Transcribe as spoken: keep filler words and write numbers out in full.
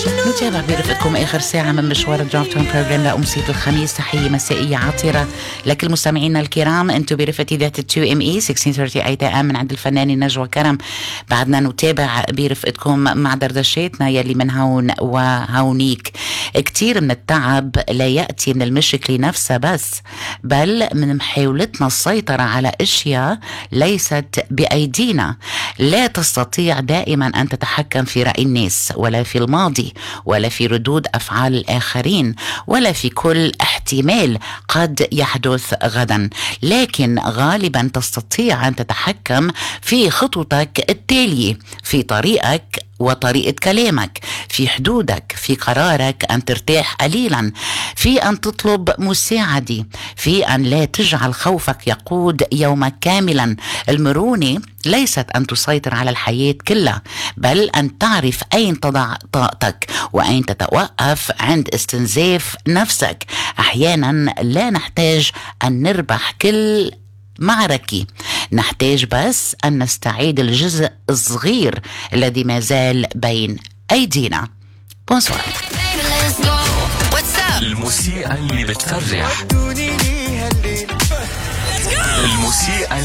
نتابع برفقتكم آخر ساعة من مشوار الدرايف تايم بروجرام لأمسية الخميس. تحية مسائية عاطرة لكل مستمعينا الكرام. أنتم برفقتي ذات تو ام اي ستة عشر ثلاثين اي ام من عند الفنان نجوى كرم. بعدنا نتابع برفقتكم مع دردشاتنا يلي من هون وهونيك. كتير من التعب لا يأتي من المشكلة نفسها بس، بل من محاولتنا السيطرة على أشياء ليست بأيدينا. لا تستطيع دائما أن تتحكم في رأي الناس، ولا في الماضي، ولا في ردود أفعال الآخرين، ولا في كل احتمال قد يحدث غدا، لكن غالبا تستطيع أن تتحكم في خطوتك التالية، في طريقك وطريقة كلامك، في حدودك، في قرارك أن ترتاح قليلا، في أن تطلب مساعدة، في أن لا تجعل خوفك يقود يومك كاملا. المرونة ليست أن تسيطر على الحياة كلها، بل أن تعرف أين تضع طاقتك وأين تتوقف عند استنزاف نفسك. أحيانا لا نحتاج أن نربح كل معركة، نحتاج بس أن نستعيد الجزء الصغير الذي ما زال بين أيدينا. بونسوار. الموسيقى اللي بتفرح، الموسيقى